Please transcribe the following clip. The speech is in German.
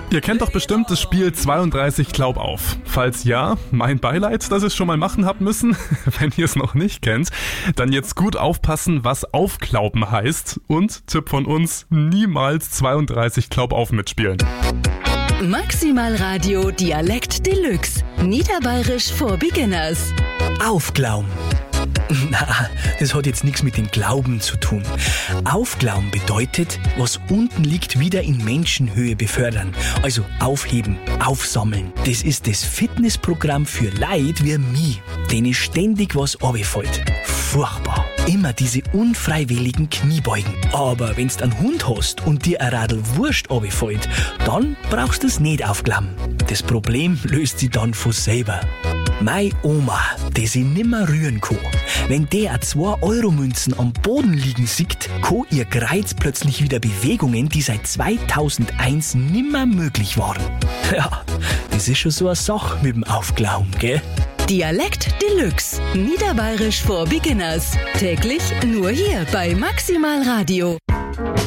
Ihr kennt doch bestimmt das Spiel 32 Glaub auf. Falls ja, mein Beileid, dass ihr es schon mal machen habt müssen. Wenn ihr es noch nicht kennt, dann jetzt gut aufpassen, was aufglauben heißt. Und Tipp von uns, niemals 32 Glaub auf mitspielen. Maximal Radio Dialekt Deluxe. Niederbayerisch for Beginners. Aufglauben. Na, das hat jetzt nichts mit dem Glauben zu tun. Aufglauben bedeutet, was unten liegt, wieder in Menschenhöhe befördern. Also aufheben, aufsammeln. Das ist das Fitnessprogramm für Leute wie mich, denen ständig was runterfällt. Furchtbar. Immer diese unfreiwilligen Kniebeugen. Aber wenn's einen Hund hast und dir ein Radl Wurst runterfällt, dann brauchst du es nicht aufglauben. Das Problem löst sich dann von selber. Meine Oma, die sie nimmer rühren kann, wenn der 2-Euro-Münzen am Boden liegen sieht, kann ihr Kreuz plötzlich wieder Bewegungen, die seit 2001 nimmer möglich waren. Ja, das ist schon so eine Sache mit dem Aufglauben, gell? Dialekt Deluxe. Niederbayerisch for Beginners. Täglich nur hier bei Maximal Radio.